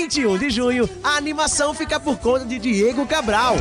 21 de junho, a animação fica por conta de Diego Cabral.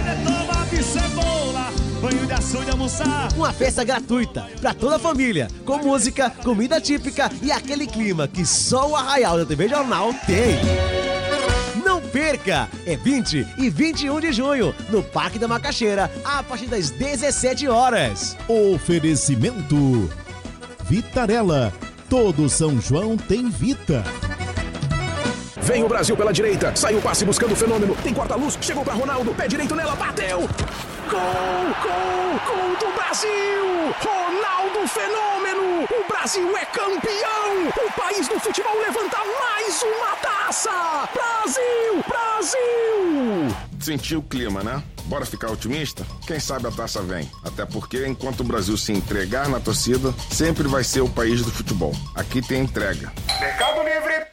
Uma festa gratuita para toda a família, com música, comida típica e aquele clima que só o Arraial da TV Jornal tem. Não perca! É 20 e 21 de junho, no Parque da Macaxeira, a partir das 17 horas. Oferecimento Vitarella. Todo São João tem Vita. Vem o Brasil pela direita, sai o passe buscando o fenômeno, tem corta-luz, chegou para Ronaldo, pé direito nela, bateu! Gol! Gol do Brasil! Ronaldo Fenômeno! O Brasil é campeão! O país do futebol levanta mais uma taça! Brasil! Brasil! Sentiu o clima, né? Bora ficar otimista? Quem sabe a taça vem. Até porque, enquanto o Brasil se entregar na torcida, sempre vai ser o país do futebol. Aqui tem entrega. Mercado Livre!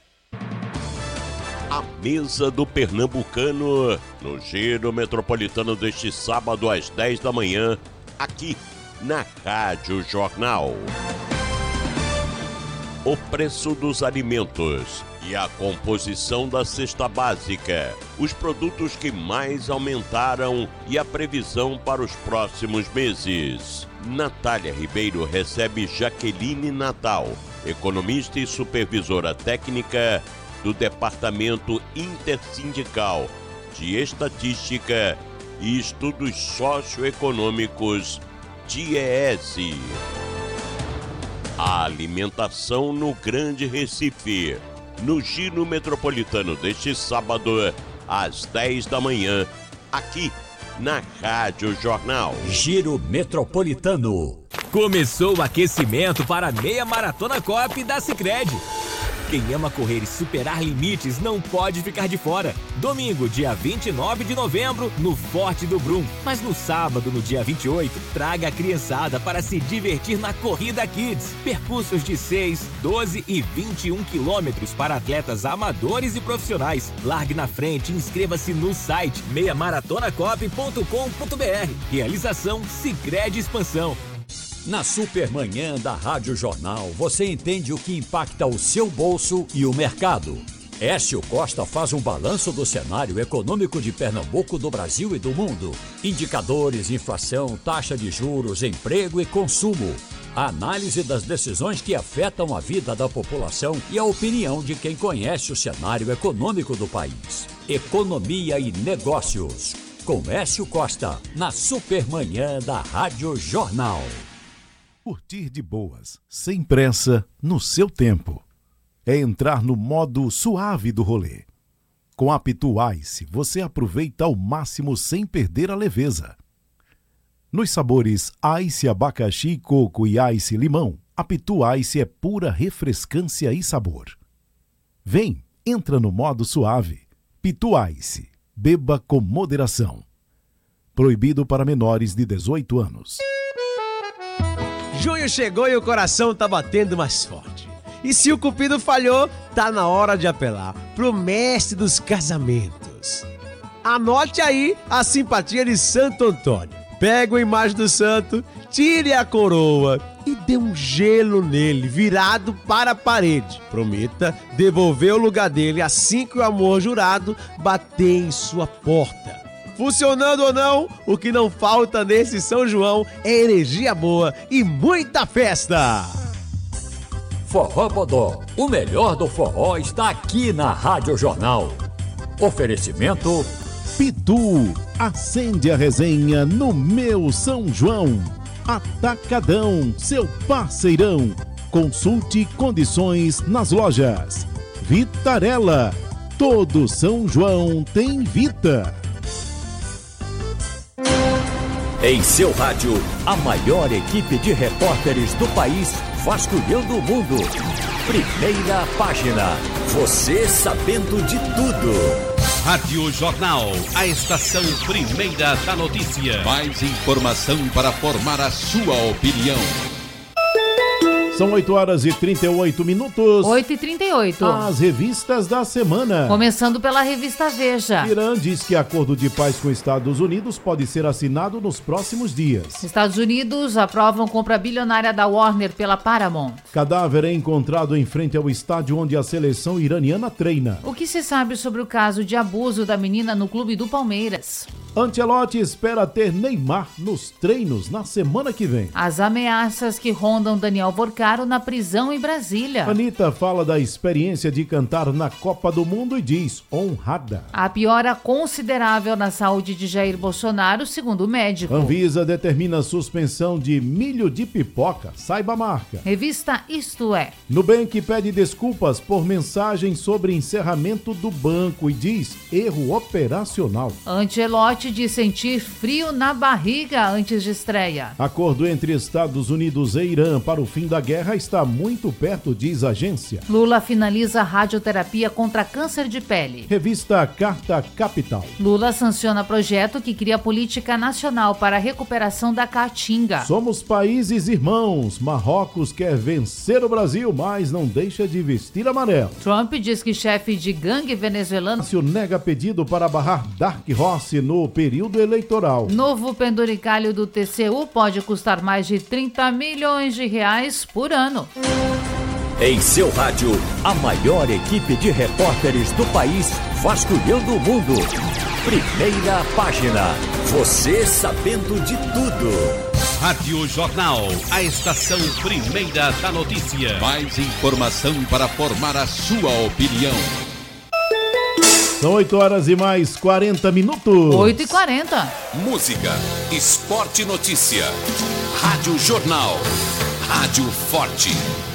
A mesa do Pernambucano, no Giro Metropolitano deste sábado às 10 da manhã, aqui na Rádio Jornal. O preço dos alimentos e a composição da cesta básica, os produtos que mais aumentaram e a previsão para os próximos meses. Natália Ribeiro recebe Jaqueline Natal, economista e supervisora técnica do Departamento Intersindical de Estatística e Estudos Socioeconômicos, DIEESE. A alimentação no Grande Recife, no Giro Metropolitano deste sábado, às 10 da manhã, aqui na Rádio Jornal. Giro Metropolitano. Começou o aquecimento para a meia maratona Coop da Sicredi. Quem ama correr e superar limites não pode ficar de fora. Domingo, dia 29 de novembro, no Forte do Brum. Mas no sábado, no dia 28, traga a criançada para se divertir na Corrida Kids. Percursos de 6, 12 e 21 quilômetros para atletas amadores e profissionais. Largue na frente e inscreva-se no site meiamaratonacop.com.br. Realização Sicredi Expansão. Na Supermanhã da Rádio Jornal, você entende o que impacta o seu bolso e o mercado. Écio Costa faz um balanço do cenário econômico de Pernambuco, do Brasil e do mundo. Indicadores, inflação, taxa de juros, emprego e consumo. A análise das decisões que afetam a vida da população e a opinião de quem conhece o cenário econômico do país. Economia e negócios. Com Écio Costa, na Supermanhã da Rádio Jornal. Curtir de boas, sem pressa, no seu tempo. É entrar no modo suave do rolê. Com a Pitu Ice, você aproveita ao máximo sem perder a leveza. Nos sabores Ice Abacaxi, Coco e Ice Limão, a Pitu Ice é pura refrescância e sabor. Vem, entra no modo suave. Pitu Ice, beba com moderação. Proibido para menores de 18 anos. Junho chegou e o coração tá batendo mais forte. E se o cupido falhou, tá na hora de apelar pro mestre dos casamentos. Anote aí a simpatia de Santo Antônio. Pega a imagem do santo, tire a coroa e dê um gelo nele, virado para a parede. Prometa devolver o lugar dele assim que o amor jurado bater em sua porta. Funcionando ou não, o que não falta nesse São João é energia boa e muita festa! Forró Bodó, o melhor do forró está aqui na Rádio Jornal. Oferecimento Pitu, acende a resenha no meu São João. Atacadão, seu parceirão. Consulte condições nas lojas. Vitarella, todo São João tem Vita. Em seu rádio, a maior equipe de repórteres do país vasculhando o mundo. Primeira página, você sabendo de tudo. Rádio Jornal, a estação primeira da notícia. Mais informação para formar a sua opinião. São 8h38. 8h38. As revistas da semana. Começando pela revista Veja. Irã diz que acordo de paz com Estados Unidos pode ser assinado nos próximos dias. Estados Unidos aprovam compra bilionária da Warner pela Paramount. Cadáver é encontrado em frente ao estádio onde a seleção iraniana treina. O que se sabe sobre o caso de abuso da menina no clube do Palmeiras? Ancelotti espera ter Neymar nos treinos na semana que vem. As ameaças que rondam Daniel Porcaro na prisão em Brasília. Anitta fala da experiência de cantar na Copa do Mundo e diz honrada. A piora considerável na saúde de Jair Bolsonaro, segundo o médico. Anvisa determina suspensão de milho de pipoca. Saiba a marca. Revista Isto É. Nubank pede desculpas por mensagem sobre encerramento do banco e diz erro operacional. Ancelotti de sentir frio na barriga antes de estreia. Acordo entre Estados Unidos e Irã para o fim da guerra está muito perto, diz a agência. Lula finaliza radioterapia contra câncer de pele. Revista Carta Capital. Lula sanciona projeto que cria política nacional para a recuperação da Caatinga. Somos países irmãos. Marrocos quer vencer o Brasil, mas não deixa de vestir amarelo. Trump diz que chefe de gangue venezuelano nega pedido para barrar Dark Horse no período eleitoral. Novo penduricalho do TCU pode custar mais de 30 milhões de reais por ano. Em seu rádio, a maior equipe de repórteres do país vasculhando o mundo. Primeira página. Você sabendo de tudo. Rádio Jornal, a estação primeira da notícia. Mais informação para formar a sua opinião. São 8h40. 8h40. Música, esporte, notícia. Rádio Jornal. Rádio Forte.